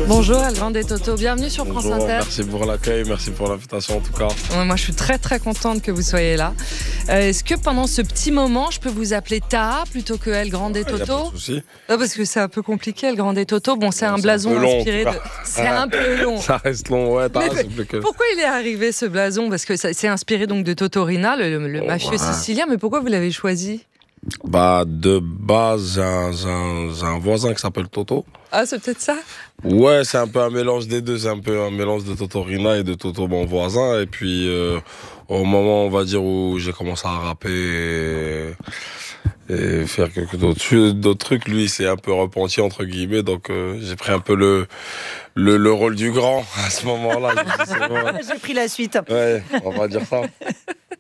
Bonjour El Grande et Toto, bienvenue sur France Bonjour, Inter. merci pour l'accueil, merci pour l'invitation en tout cas. Ouais, moi je suis très très contente que vous soyez là. Est-ce que pendant ce petit moment je peux vous appeler Taha plutôt que El Grande et Il n'y a pas de Toto? souci. Non, parce que c'est un peu compliqué El Grande et Toto. Bon, c'est un C'est blason un peu long, inspiré en de... tout cas. C'est un peu long. Ça reste long, ouais, Mais c'est plus que... pourquoi il est arrivé ce blason? Parce que c'est inspiré donc de Totorina, le mafieux ouais. sicilien, mais pourquoi vous l'avez choisi? Bah, de base, j'ai un voisin qui s'appelle Toto. Ah, c'est peut-être ça? Ouais, c'est un peu un mélange des deux, c'est un peu un mélange de Totorina et de Toto, mon voisin. Et puis, au moment, on va dire, où j'ai commencé à rapper et faire d'autres trucs, lui, il s'est un peu repenti, entre guillemets. Donc, j'ai pris un peu le rôle du grand à ce moment-là. J'ai pris la suite. Ouais, on va dire ça.